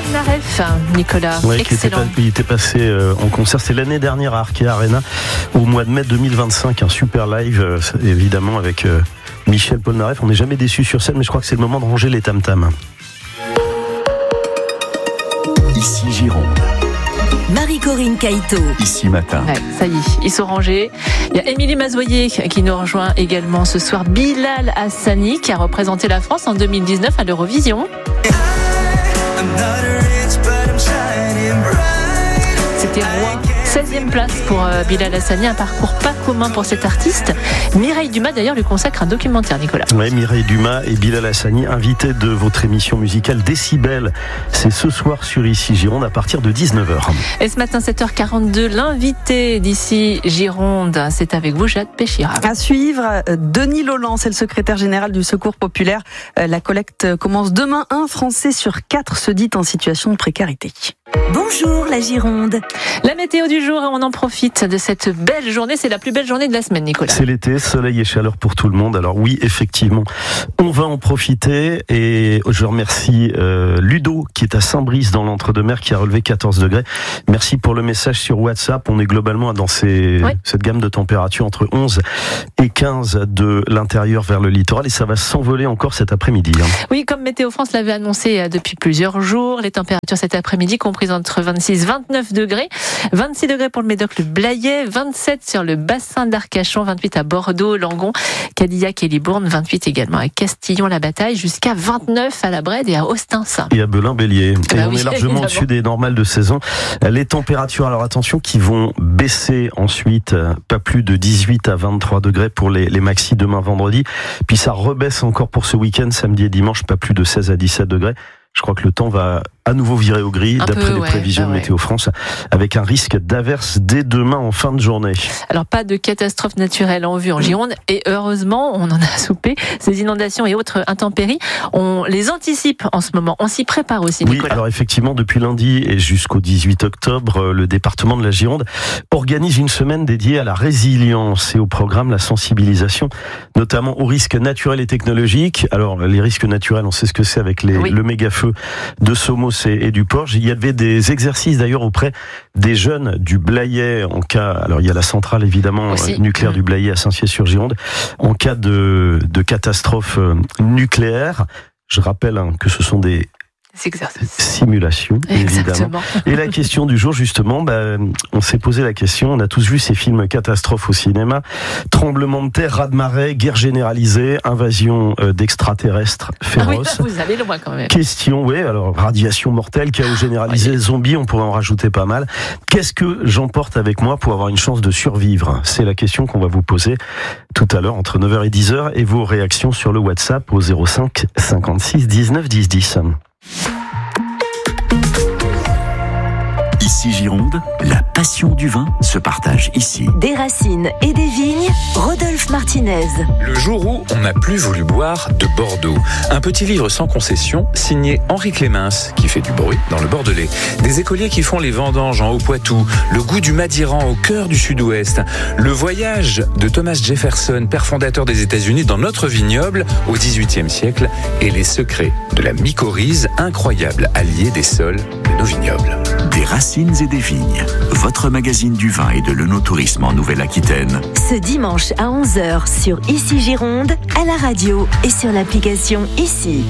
Polnareff, Nicolas. Ouais, excellent. Il était passé en concert, c'est l'année dernière à Arkea Arena, au mois de mai 2025, un super live, évidemment, avec Michel Polnareff. On n'est jamais déçu sur scène, mais je crois que c'est le moment de ranger les tam-tams. Ici Gironde. Marie-Corinne Caïto. Ici Matin. Ouais, ça y est, ils sont rangés. Il y a Émilie Mazoyer qui nous rejoint également ce soir. Bilal Hassani qui a représenté la France en 2019 à l'Eurovision. C'était Rouen. 16e place pour Bilal Hassani, un parcours pas commun pour cet artiste. Mireille Dumas d'ailleurs lui consacre un documentaire, Nicolas. Oui, Mireille Dumas et Bilal Hassani, invités de votre émission musicale Décibel. C'est ce soir sur Ici Gironde à partir de 19h. Et ce matin 7h42, l'invité d'Ici Gironde, c'est avec vous Jade Péchira. À suivre, Denis Lolan, c'est le secrétaire général du Secours populaire. La collecte commence demain. 1 Français sur 4 se dit en situation de précarité. Bonjour la Gironde. La météo du jour, on en profite de cette belle journée. C'est la plus belle journée de la semaine, Nicolas. C'est l'été, soleil et chaleur pour tout le monde. Alors oui, effectivement, on va en profiter. Et je remercie Ludo qui est à Saint-Brice dans l'Entre-deux-Mers qui a relevé 14 degrés. Merci pour le message sur WhatsApp. On est globalement dans cette gamme de température entre 11 et 15 de l'intérieur vers le littoral. Et ça va s'envoler encore cet après-midi. Oui, comme Météo France l'avait annoncé depuis plusieurs jours, les températures cet après-midi comprises entre 26 et 29 degrés. 26 degrés pour le Médoc, le Blayais, 27 sur le bassin d'Arcachon, 28 à Bordeaux, Langon, Cadillac et Libourne, 28 également à Castillon-la-Bataille, jusqu'à 29 à la Brède et à Ostens. Et à Belin-Bélier. Et on est largement évidemment au-dessus des normales de saison. Les températures, alors attention, qui vont baisser ensuite, pas plus de 18 à 23 degrés pour les maxis demain vendredi. Puis ça rebaisse encore pour ce week-end, samedi et dimanche, pas plus de 16 à 17 degrés. Je crois que le temps va à nouveau virer au gris, d'après les prévisions de Météo France, avec un risque d'averse dès demain en fin de journée. Alors, pas de catastrophe naturelle en vue en Gironde, et heureusement, on en a soupé. Ces inondations et autres intempéries, on les anticipe en ce moment. On s'y prépare aussi, Nicolas. Oui, alors effectivement, depuis lundi et jusqu'au 18 octobre, le département de la Gironde organise une semaine dédiée à la résilience et au programme la sensibilisation, notamment aux risques naturels et technologiques. Alors, les risques naturels, on sait ce que c'est avec le méga-feu de Somos et du Porge. Il y avait des exercices d'ailleurs auprès des jeunes du Blayais en cas, alors il y a la centrale évidemment nucléaire du Blayais à Saint-Cier-sur-Gironde, en cas de catastrophe nucléaire. Je rappelle que ce sont des simulation, évidemment. Et la question du jour, justement, on s'est posé la question, on a tous vu ces films catastrophes au cinéma, tremblement de terre, raz-de-marée, guerre généralisée, invasion d'extraterrestres féroces. Ah oui, vous allez loin quand même. Question, alors radiation mortelle, chaos généralisé, zombies, on pourrait en rajouter pas mal. Qu'est-ce que j'emporte avec moi pour avoir une chance de survivre ? C'est la question qu'on va vous poser tout à l'heure entre 9h et 10h et vos réactions sur le WhatsApp au 05 56 19 10 10. Ici Gironde, la passion du vin se partage ici. Des racines et des vignes, Rodolphe Martinez. Le jour où on n'a plus voulu boire de Bordeaux. Un petit livre sans concession, signé Henri Clémence, qui fait du bruit dans le Bordelais. Des écoliers qui font les vendanges en Haut-Poitou. Le goût du Madiran au cœur du Sud-Ouest. Le voyage de Thomas Jefferson, père fondateur des États-Unis, dans notre vignoble au XVIIIe siècle. Et les secrets de la mycorhize, incroyable allié des sols de nos vignobles. Des racines et des vignes, votre magazine du vin et de l'œnotourisme en Nouvelle-Aquitaine. Ce dimanche à 11h sur Ici Gironde, à la radio et sur l'application Ici.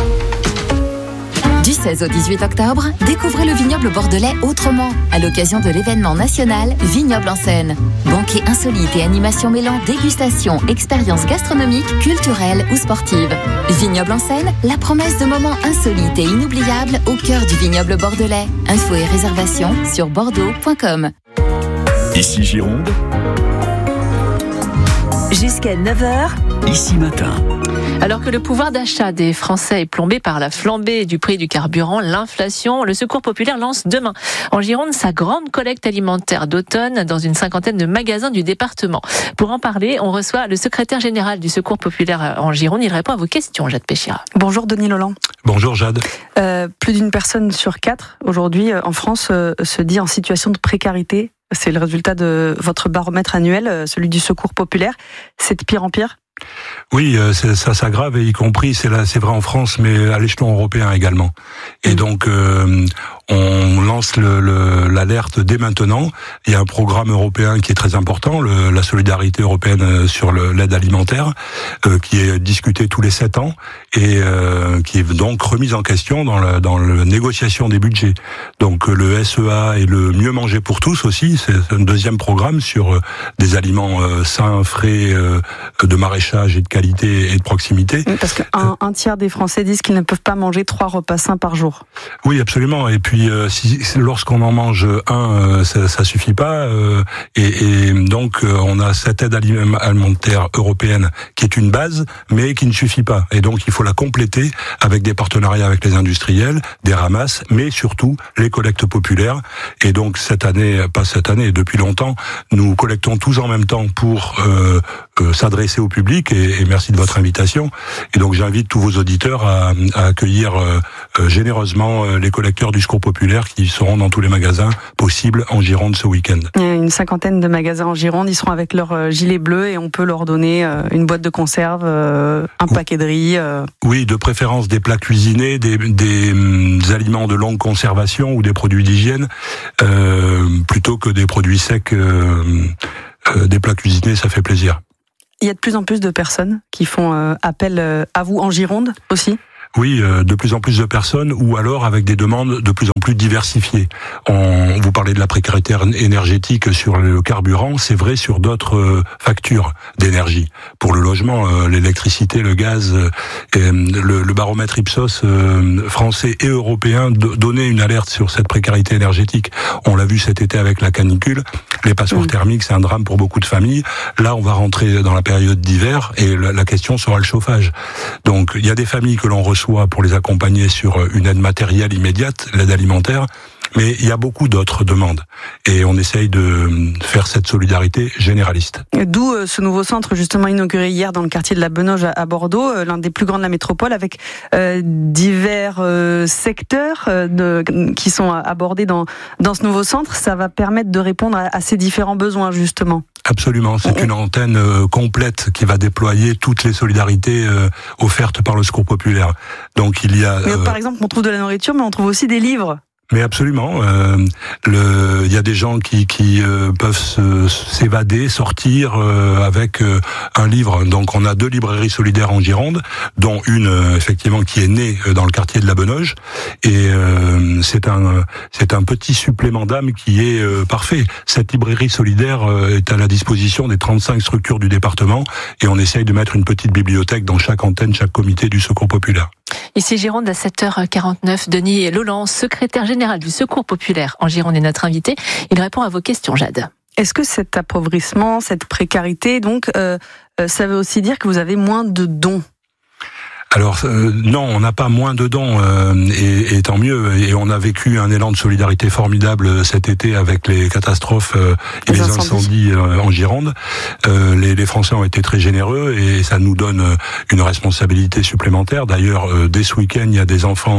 Du 16 au 18 octobre, découvrez le vignoble bordelais autrement, à l'occasion de l'événement national Vignoble en scène. Banquet insolite et animation mêlant dégustation, expériences gastronomiques, culturelles ou sportives. Vignoble en scène, la promesse de moments insolites et inoubliables au cœur du vignoble bordelais. Infos et réservations sur bordeaux.com. Ici Gironde. Jusqu'à 9h. Ici Matin. Alors que le pouvoir d'achat des Français est plombé par la flambée du prix du carburant, l'inflation, le Secours populaire lance demain en Gironde sa grande collecte alimentaire d'automne dans une 50aine de magasins du département. Pour en parler, on reçoit le secrétaire général du Secours populaire en Gironde. Il répond à vos questions, Jade Péchira. Bonjour Denis Lolan. Bonjour Jade. Plus d'une personne sur 4 aujourd'hui en France se dit en situation de précarité. C'est le résultat de votre baromètre annuel, celui du Secours populaire. C'est de pire en pire ? Oui, ça s'aggrave, et y compris, c'est vrai en France, mais à l'échelon européen également. Et donc, on lance l'alerte dès maintenant. Il y a un programme européen qui est très important, la solidarité européenne sur l'aide alimentaire, qui est discuté tous les 7 ans et qui est donc remise en question dans la négociation des budgets. Donc le SEA et le mieux manger pour tous aussi, c'est un deuxième programme sur des aliments sains, frais, de maraîchage et de qualité et de proximité. Parce qu'un tiers des Français disent qu'ils ne peuvent pas manger 3 repas sains par jour. Oui, absolument. Et puis lorsqu'on en mange un, ça suffit pas. Et donc on a cette aide alimentaire européenne qui est une base, mais qui ne suffit pas. Et donc il faut la compléter avec des partenariats avec les industriels, des ramasses, mais surtout les collectes populaires. Et donc depuis longtemps, nous collectons tous en même temps pour s'adresser au public. Et merci de votre invitation. Et donc j'invite tous vos auditeurs à accueillir généreusement les collecteurs du Secours populaire qui seront dans tous les magasins possibles en Gironde ce week-end. Il y a une 50aine de magasins en Gironde, ils seront avec leur gilet bleu et on peut leur donner une boîte de conserve, un paquet de riz. Oui, de préférence des plats cuisinés, des aliments de longue conservation ou des produits d'hygiène, plutôt que des produits secs. Des plats cuisinés, ça fait plaisir. Il y a de plus en plus de personnes qui font appel à vous en Gironde aussi ? Oui, de plus en plus de personnes, ou alors avec des demandes de plus en plus diversifiées. Vous parlez de la précarité énergétique sur le carburant, c'est vrai sur d'autres factures d'énergie. Pour le logement, l'électricité, le gaz, le baromètre Ipsos français et européen donnait une alerte sur cette précarité énergétique. On l'a vu cet été avec la canicule, les passoires thermiques, c'est un drame pour beaucoup de familles. Là, on va rentrer dans la période d'hiver et la question sera le chauffage. Donc, il y a des familles que l'on reçoit pour les accompagner sur une aide matérielle immédiate, l'aide alimentaire, mais il y a beaucoup d'autres demandes et on essaye de faire cette solidarité généraliste. D'où ce nouveau centre justement inauguré hier dans le quartier de la Benoge à Bordeaux, l'un des plus grands de la métropole, avec divers secteurs qui sont abordés dans ce nouveau centre. Ça va permettre de répondre à ces différents besoins justement. Absolument, c'est une antenne complète qui va déployer toutes les solidarités offertes par le Secours populaire. Donc il y a. Mais par exemple, on trouve de la nourriture, mais on trouve aussi des livres. Mais absolument, il y a des gens qui peuvent s'évader, sortir avec un livre. Donc on a 2 librairies solidaires en Gironde, dont une effectivement qui est née dans le quartier de la Benoge, et c'est un petit supplément d'âme qui est parfait. Cette librairie solidaire est à la disposition des 35 structures du département, et on essaye de mettre une petite bibliothèque dans chaque antenne, chaque comité du Secours populaire. Ici Gironde à 7h49, Denis Lolland, secrétaire général du Secours populaire en Gironde, est notre invité. Il répond à vos questions, Jade. Est-ce que cet appauvrissement, cette précarité, donc, ça veut aussi dire que vous avez moins de dons ? Alors non, on n'a pas moins de dons, et tant mieux. Et on a vécu un élan de solidarité formidable cet été avec les catastrophes et les incendies en Gironde. Les Français ont été très généreux et ça nous donne une responsabilité supplémentaire. D'ailleurs, dès ce week-end, il y a des enfants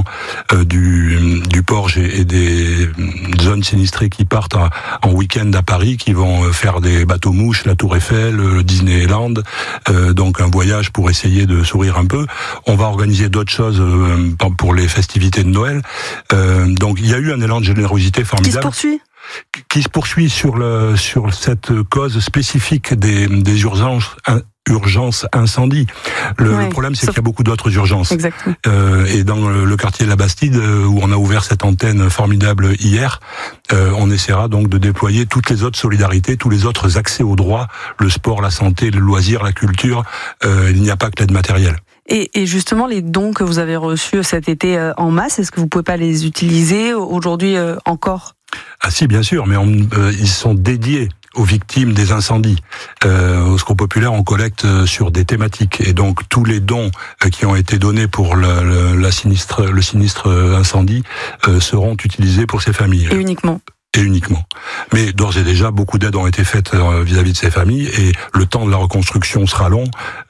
du Porge et des zones sinistrées qui partent en week-end à Paris, qui vont faire des bateaux-mouches, la Tour Eiffel, le Disneyland, donc un voyage pour essayer de sourire un peu. On va organiser d'autres choses pour les festivités de Noël. Donc il y a eu un élan de générosité formidable. Qui se poursuit sur cette cause spécifique des urgences incendie. Le problème, c'est qu'il y a beaucoup d'autres urgences. Exactement. Et dans le quartier de la Bastide, où on a ouvert cette antenne formidable hier, on essaiera donc de déployer toutes les autres solidarités, tous les autres accès aux droits, le sport, la santé, le loisir, la culture. Il n'y a pas que l'aide matérielle. Et justement, les dons que vous avez reçus cet été en masse, est-ce que vous pouvez pas les utiliser aujourd'hui encore ? Ah si, bien sûr, mais ils sont dédiés aux victimes des incendies. Au Secours populaire, on collecte sur des thématiques, et donc tous les dons qui ont été donnés pour le sinistre incendie seront utilisés pour ces familles. Et uniquement. Mais d'ores et déjà, beaucoup d'aides ont été faites vis-à-vis de ces familles, et le temps de la reconstruction sera long.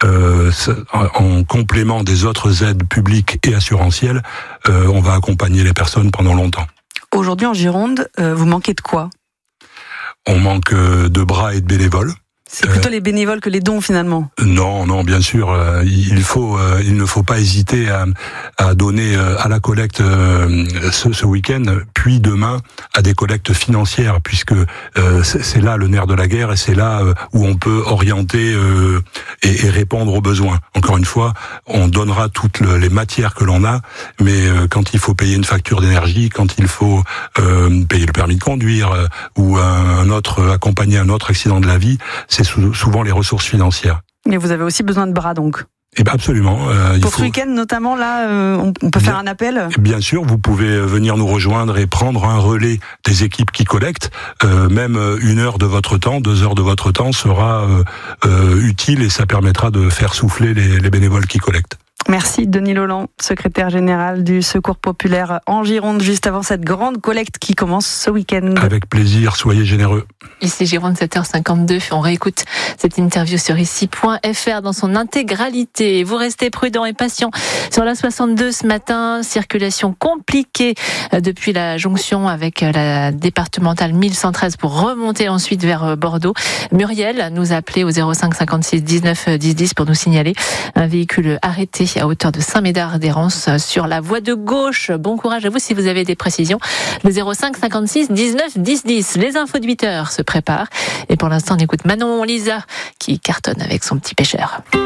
En complément des autres aides publiques et assurantielles, on va accompagner les personnes pendant longtemps. Aujourd'hui en Gironde, vous manquez de quoi ? On manque de bras et de bénévoles. C'est plutôt les bénévoles que les dons finalement. Non, bien sûr. Il ne faut pas hésiter à donner à la collecte ce week-end, puis demain à des collectes financières, puisque c'est là le nerf de la guerre et c'est là où on peut orienter et répondre aux besoins. Encore une fois, on donnera toutes les matières que l'on a, mais quand il faut payer une facture d'énergie, quand il faut payer le permis de conduire ou accompagner un autre accident de la vie, c'est souvent les ressources financières. Et vous avez aussi besoin de bras donc. Absolument. Pour ce week-end notamment, là, on peut faire un appel. Bien sûr, vous pouvez venir nous rejoindre et prendre un relais des équipes qui collectent. Même 1 heure de votre temps, 2 heures de votre temps sera utile et ça permettra de faire souffler les bénévoles qui collectent. Merci Denis Lauland, secrétaire général du Secours populaire en Gironde, juste avant cette grande collecte qui commence ce week-end. Avec plaisir, soyez généreux. Ici Gironde, 7h52, on réécoute cette interview sur ici.fr dans son intégralité. Vous restez prudents et patients sur la 62 ce matin, circulation compliquée depuis la jonction avec la départementale 1113 pour remonter ensuite vers Bordeaux. Muriel nous a appelé au 05 56 19 10 10 pour nous signaler un véhicule arrêté à hauteur de Saint-Médard d'Hérence sur la voie de gauche. Bon courage à vous si vous avez des précisions. Le 05 56 19 10 10. Les infos de 8h se préparent. Et pour l'instant, on écoute Manon Lisa qui cartonne avec son petit pêcheur.